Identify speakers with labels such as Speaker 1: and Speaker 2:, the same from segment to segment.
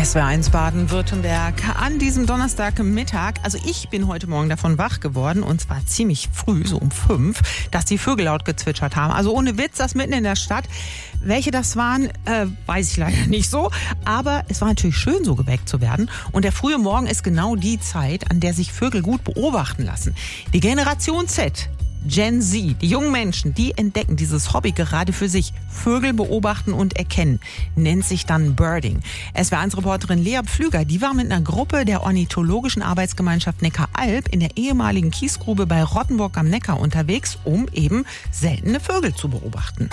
Speaker 1: SWR1 Baden-Württemberg an diesem Donnerstagmittag. Also ich bin heute Morgen davon wach geworden, und zwar ziemlich früh, so um 5, dass die Vögel laut gezwitschert haben. Also ohne Witz, das mitten in der Stadt. Welche das waren, weiß ich leider nicht so. Aber es war natürlich schön, so geweckt zu werden. Und der frühe Morgen ist genau die Zeit, an der sich Vögel gut beobachten lassen. Die Generation Z, Gen Z, die jungen Menschen, die entdecken dieses Hobby gerade für sich. Vögel beobachten und erkennen. Nennt sich dann Birding. SWR1-Reporterin Lea Pflüger, die war mit einer Gruppe der Ornithologischen Arbeitsgemeinschaft Neckaralb in der ehemaligen Kiesgrube bei Rottenburg am Neckar unterwegs, um eben seltene Vögel zu beobachten.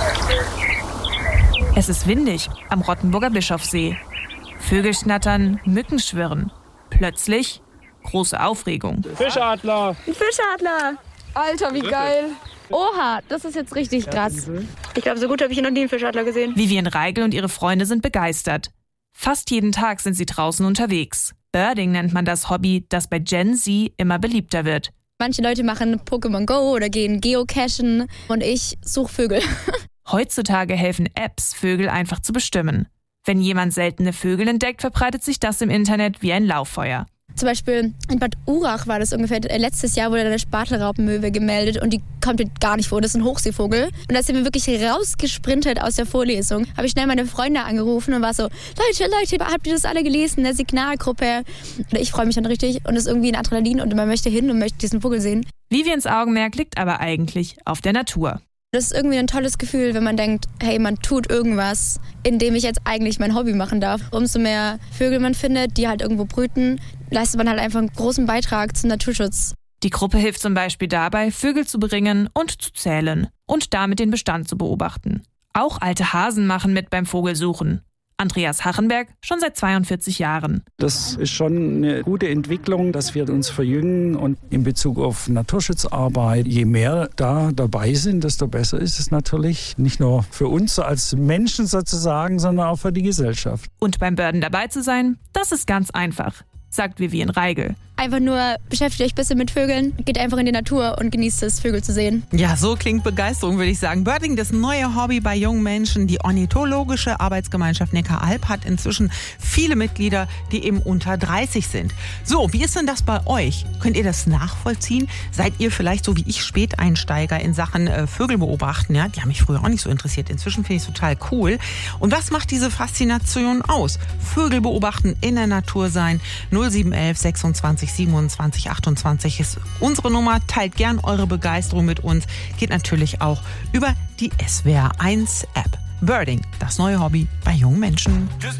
Speaker 2: Es ist windig am Rottenburger Bischofssee. Vögel schnattern, Mücken schwirren. Plötzlich große Aufregung.
Speaker 3: Fischadler!
Speaker 4: Ein Fischadler! Alter, wie geil. Oha, das ist jetzt richtig krass. Ich glaube, so gut habe ich noch nie einen Fischadler gesehen.
Speaker 2: Vivian Reigel und ihre Freunde sind begeistert. Fast jeden Tag sind sie draußen unterwegs. Birding nennt man das Hobby, das bei Gen Z immer beliebter wird.
Speaker 4: Manche Leute machen Pokémon Go oder gehen geocachen und ich suche Vögel.
Speaker 2: Heutzutage helfen Apps, Vögel einfach zu bestimmen. Wenn jemand seltene Vögel entdeckt, verbreitet sich das im Internet wie ein Lauffeuer.
Speaker 4: Zum Beispiel in Bad Urach war das ungefähr, letztes Jahr wurde eine Spatelraupenmöwe gemeldet und die kommt mir gar nicht vor, das ist ein Hochseevogel. Und da sind wir wirklich rausgesprintet aus der Vorlesung. Habe ich schnell meine Freunde angerufen und war so, Leute, habt ihr das alle gelesen, in der Signalgruppe? Und ich freue mich dann richtig und es ist irgendwie ein Adrenalin und man möchte hin und möchte diesen Vogel sehen.
Speaker 2: Vivians Augenmerk liegt aber eigentlich auf der Natur.
Speaker 4: Das ist irgendwie ein tolles Gefühl, wenn man denkt, hey, man tut irgendwas, in dem ich jetzt eigentlich mein Hobby machen darf. Umso mehr Vögel man findet, die halt irgendwo brüten, leistet man halt einfach einen großen Beitrag zum Naturschutz.
Speaker 2: Die Gruppe hilft zum Beispiel dabei, Vögel zu beringen und zu zählen und damit den Bestand zu beobachten. Auch alte Hasen machen mit beim Vogelsuchen. Andreas Hachenberg schon seit 42 Jahren.
Speaker 5: Das ist schon eine gute Entwicklung, dass wir uns verjüngen, und in Bezug auf Naturschutzarbeit, je mehr da dabei sind, desto besser ist es natürlich. Nicht nur für uns als Menschen sozusagen, sondern auch für die Gesellschaft.
Speaker 2: Und beim Birden dabei zu sein, das ist ganz einfach, sagt Vivian Reigel.
Speaker 4: Einfach nur beschäftigt euch ein bisschen mit Vögeln, geht einfach in die Natur und genießt es, Vögel zu sehen.
Speaker 1: Ja, so klingt Begeisterung, würde ich sagen. Birding, das neue Hobby bei jungen Menschen. Die Ornithologische Arbeitsgemeinschaft Neckaralb hat inzwischen viele Mitglieder, die eben unter 30 sind. So, wie ist denn das bei euch? Könnt ihr das nachvollziehen? Seid ihr vielleicht so wie ich Späteinsteiger in Sachen Vögel beobachten? Ja, die haben mich früher auch nicht so interessiert. Inzwischen finde ich es total cool. Und was macht diese Faszination aus? Vögel beobachten, in der Natur sein. 0711 26 27 28 ist unsere Nummer. Teilt gern eure Begeisterung mit uns. Geht natürlich auch über die SWR1 App. Birding, das neue Hobby bei jungen Menschen.